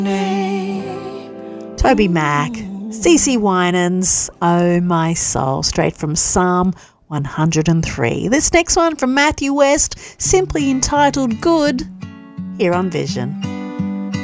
Toby Mac, CeCe Winans, Oh My Soul, straight from Psalm 103. This next one from Matthew West, simply entitled Good, here on Vision.